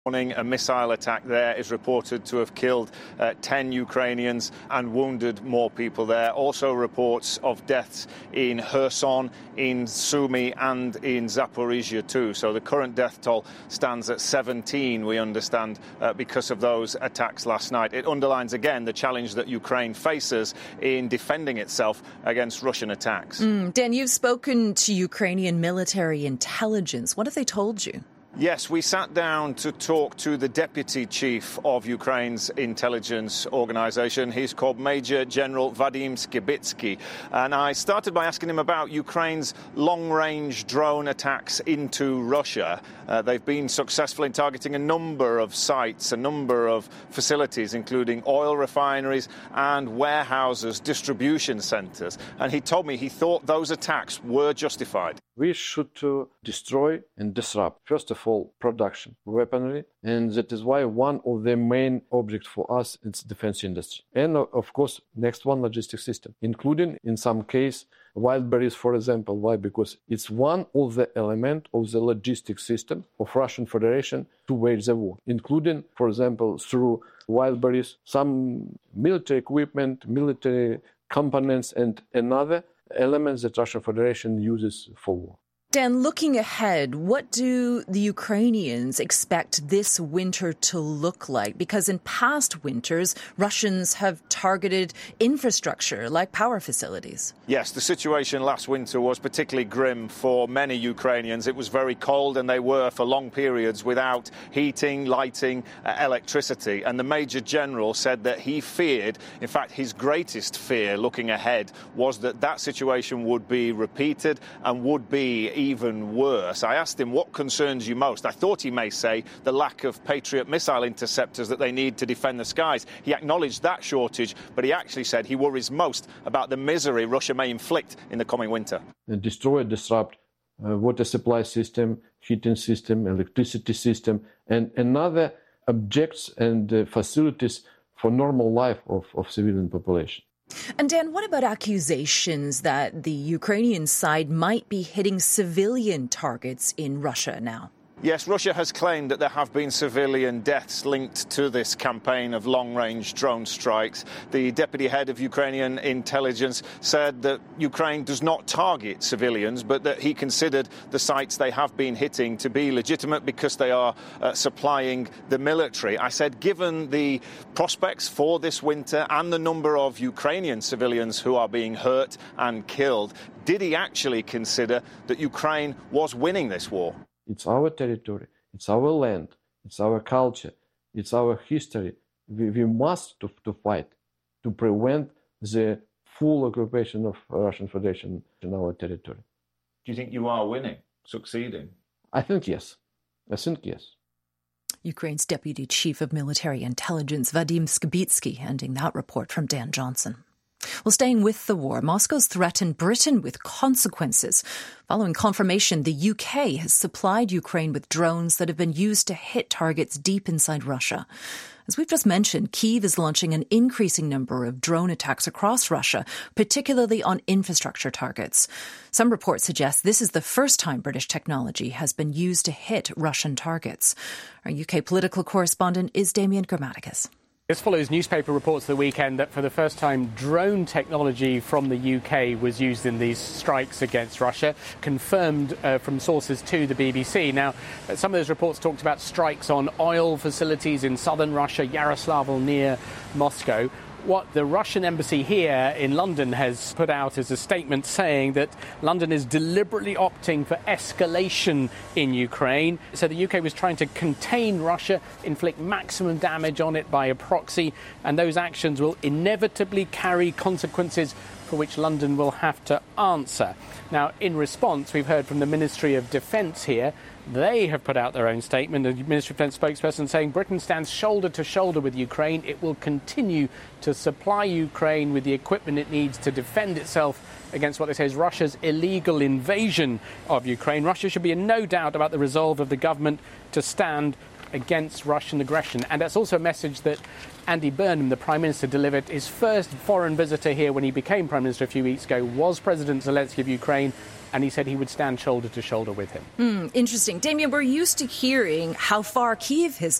Morning, a missile attack there is reported to have killed 10 Ukrainians and wounded more people there. Also reports of deaths in Kherson, in Sumy and in Zaporizhia too. So the current death toll stands at 17, we understand, because of those attacks last night. It underlines again the challenge that Ukraine faces in defending itself against Russian attacks. Dan, you've spoken to Ukrainian military intelligence. What have they told you? Yes, we sat down to talk to the deputy chief of Ukraine's intelligence organization. He's called Major General Vadim Skibitsky. And I started by asking him about Ukraine's long-range drone attacks into Russia. They've been successful in targeting a number of sites, a number of facilities, including oil refineries and warehouses, distribution centers. And he told me he thought those attacks were justified. We should destroy and disrupt, first of all, production, weaponry, and that is why one of the main objects for us is defense industry. And of course, next one, logistics system, including in some case, Wildberries, for example. Why? Because it's one of the elements of the logistics system of Russian Federation to wage the war, including, for example, through Wildberries, some military equipment, military components, and another elements that Russian Federation uses for war. Dan, looking ahead, what do the Ukrainians expect this winter to look like? Because in past winters, Russians have targeted infrastructure like power facilities. Yes, the situation last winter was particularly grim for many Ukrainians. It was very cold and they were for long periods without heating, lighting, electricity. And the Major General said that he feared, in fact, his greatest fear looking ahead was that that situation would be repeated and would be even worse. I asked him what concerns you most. I thought he may say the lack of Patriot missile interceptors that they need to defend the skies. He acknowledged that shortage, but he actually said he worries most about the misery Russia may inflict in the coming winter. Destroy, disrupt water supply system, heating system, electricity system, and another objects and facilities for normal life of civilian population. And Dan, what about accusations that the Ukrainian side might be hitting civilian targets in Russia now? Yes, Russia has claimed that there have been civilian deaths linked to this campaign of long-range drone strikes. The deputy head of Ukrainian intelligence said that Ukraine does not target civilians, but that he considered the sites they have been hitting to be legitimate because they are supplying the military. I said, given the prospects for this winter and the number of Ukrainian civilians who are being hurt and killed, did he actually consider that Ukraine was winning this war? It's our territory, it's our land, it's our culture, it's our history. We must to fight to prevent the full occupation of Russian Federation in our territory. Do you think you are winning, succeeding? I think yes. Ukraine's Deputy Chief of Military Intelligence, Vadim Skibitsky, ending that report from Dan Johnson. Well, staying with the war, Moscow's threatened Britain with consequences. Following confirmation, the UK has supplied Ukraine with drones that have been used to hit targets deep inside Russia. As we've just mentioned, Kyiv is launching an increasing number of drone attacks across Russia, particularly on infrastructure targets. Some reports suggest this is the first time British technology has been used to hit Russian targets. Our UK political correspondent is Damien Grammaticus. This follows newspaper reports the weekend that for the first time drone technology from the UK was used in these strikes against Russia, confirmed from sources to the BBC. Now, some of those reports talked about strikes on oil facilities in southern Russia, Yaroslavl near Moscow. What the Russian embassy here in London has put out is a statement saying that London is deliberately opting for escalation in Ukraine. So the UK was trying to contain Russia, inflict maximum damage on it by a proxy, and those actions will inevitably carry consequences for which London will have to answer. Now, in response, we've heard from the Ministry of Defence here. They have put out their own statement. The Ministry of Defence spokesperson saying Britain stands shoulder to shoulder with Ukraine. It will continue to supply Ukraine with the equipment it needs to defend itself against what they say is Russia's illegal invasion of Ukraine. Russia should be in no doubt about the resolve of the government to stand against Russian aggression. And that's also a message that Andy Burnham, the Prime Minister, delivered. His first foreign visitor here when he became Prime Minister a few weeks ago was President Zelensky of Ukraine. and he said he would stand shoulder to shoulder with him. Interesting. Damien, we're used to hearing how far Kyiv has